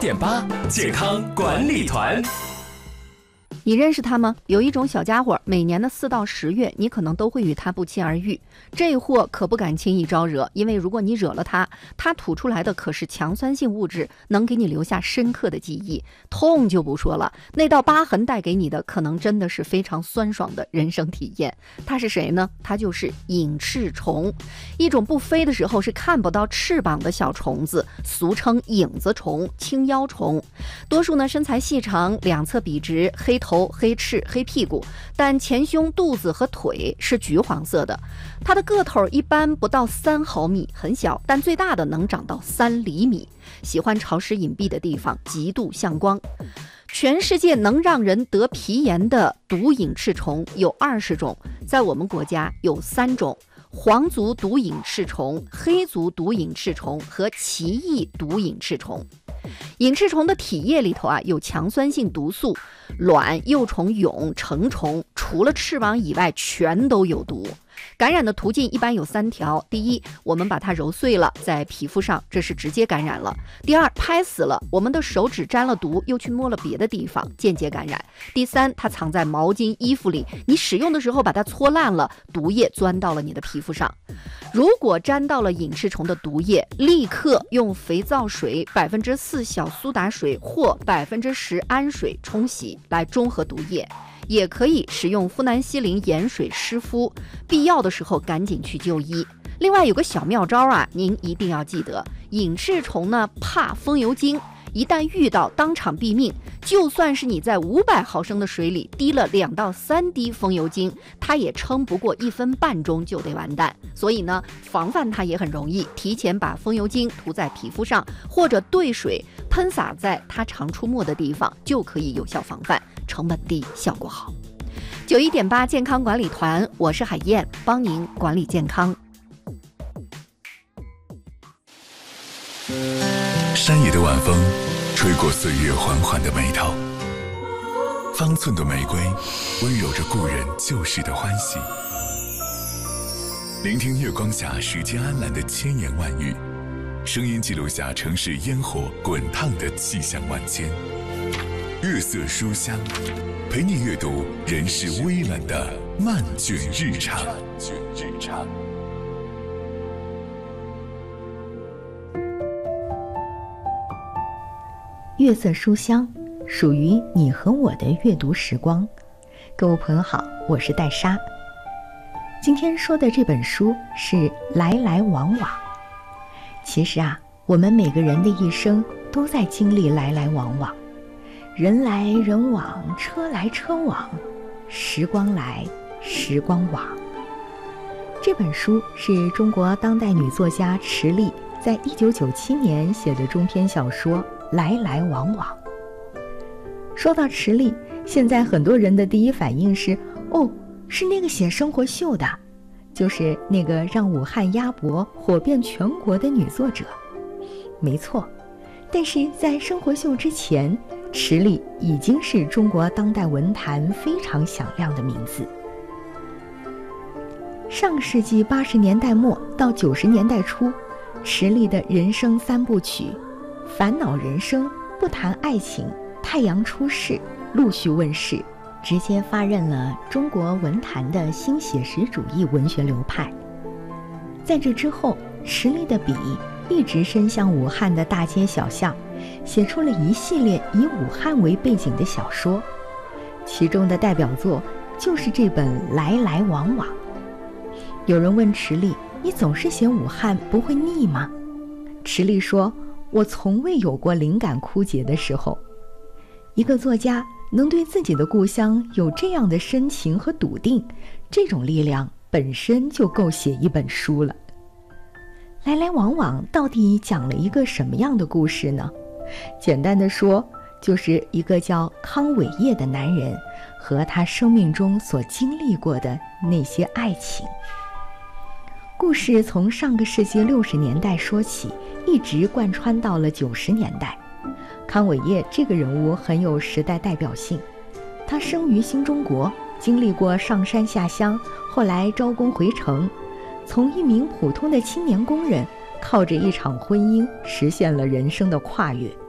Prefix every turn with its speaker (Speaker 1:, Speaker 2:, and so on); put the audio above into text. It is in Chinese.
Speaker 1: 91.8健康管理团。
Speaker 2: 你认识他吗？有一种小家伙，每年的4到10月，你可能都会与他不期而遇。这货可不敢轻易招惹，因为如果你惹了他，他吐出来的可是强酸性物质，能给你留下深刻的记忆。痛就不说了，那道疤痕带给你的，可能真的是非常酸爽的人生体验。他是谁呢？他就是隐翅虫，一种不飞的时候是看不到翅膀的小虫子，俗称影子虫、青腰虫。多数呢身材细长，两侧笔直，黑头、黑翅、黑屁股，但前胸、肚子和腿是橘黄色的。它的个头一般不到3毫米，很小，但最大的能长到3厘米。喜欢潮湿隐蔽的地方，极度向光。全世界能让人得皮炎的毒隐翅虫有20种，在我们国家有3种：黄足毒隐翅虫、黑足毒隐翅虫和奇异毒隐翅虫。隐翅虫的体液里头有强酸性毒素，卵、幼虫、蛹、成虫除了翅膀以外全都有毒。感染的途径一般有3条：第一，我们把它揉碎了在皮肤上，这是直接感染了；第二，拍死了，我们的手指沾了毒又去摸了别的地方，间接感染；第三，它藏在毛巾、衣服里，你使用的时候把它搓烂了，毒液钻到了你的皮肤上。如果沾到了隐翅虫的毒液，立刻用肥皂水4%小苏打水或10%氨水冲洗来中和毒液，也可以使用呋喃烯灵盐水湿敷，必要的时候赶紧去就医。另外有个小妙招您一定要记得，隐翅虫呢怕风油精，一旦遇到当场毙命，就算是你在500毫升的水里滴了2到3滴风油精，它也撑不过1分半钟就得完蛋。所以呢，防范它也很容易，提前把风油精涂在皮肤上，或者兑水喷洒在它常出没的地方，就可以有效防范，成本低，效果好。91.8健康管理团，我是海燕，帮您管理健康。
Speaker 3: 山野的晚风吹过岁月缓缓的眉头，方寸的玫瑰温柔着故人旧时的欢喜。聆听月光下时间安澜的千言万语，声音记录下城市烟火滚烫的气象万千。月色书香，陪你阅读人世微冷的漫卷日常。
Speaker 4: 月色书香，属于你和我的阅读时光。各位朋友好，我是戴莎。今天说的这本书是《来来往往》。其实我们每个人的一生都在经历来来往往，人来人往，车来车往，时光来时光往。这本书是中国当代女作家池莉在1997年写的中篇小说《来来往往》。说到池莉，现在很多人的第一反应是是那个写生活秀的，就是那个让武汉鸭脖火遍全国的女作者。没错，但是在生活秀之前，池莉已经是中国当代文坛非常响亮的名字。上世纪80年代末到90年代初，池莉的人生3部曲《烦恼人生》《不谈爱情》《太阳出世》陆续问世，直接发轫了中国文坛的新写实主义文学流派。在这之后，池莉的笔一直伸向武汉的大街小巷，写出了一系列以武汉为背景的小说，其中的代表作就是这本《来来往往》。有人问池莉，你总是写武汉，不会腻吗？池莉说，我从未有过灵感枯竭的时候。一个作家能对自己的故乡有这样的深情和笃定，这种力量本身就够写一本书了。来来往往到底讲了一个什么样的故事呢？简单的说，就是一个叫康伟业的男人和他生命中所经历过的那些爱情。故事从上个世纪60年代说起，一直贯穿到了90年代。康伟业这个人物很有时代代表性，他生于新中国，经历过上山下乡，后来招工回城，从一名普通的青年工人，靠着一场婚姻实现了人生的跨越。